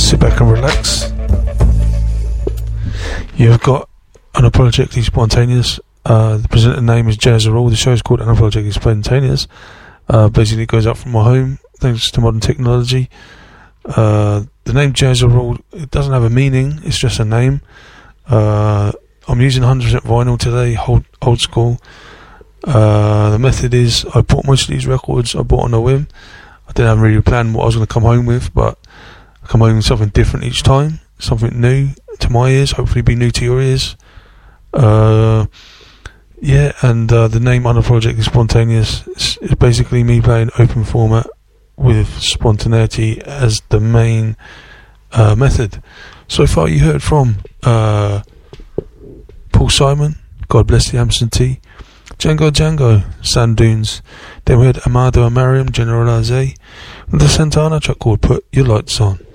sit back and relax. You've got Unapologetically Spontaneous. The presenter name is Jazz Rule. The show is called Unapologetically Spontaneous. Basically it goes up from my home thanks to modern technology. The name Jazz Rule, it doesn't have a meaning, it's just a name. I'm using 100% vinyl today, old school. The method is I bought most of these records I bought on a whim. I didn't have really planned what I was going to come home with, but I come home with something different each time, something new to my ears, hopefully be new to your ears. The name Unapologetically Spontaneous is basically me playing open format with spontaneity as the main method. So far you heard from Paul Simon, God Bless the Absentee, Django, Sand Dunes. Then we had Amado Amariam, Generalize, and the Santana track called Put Your Lights On.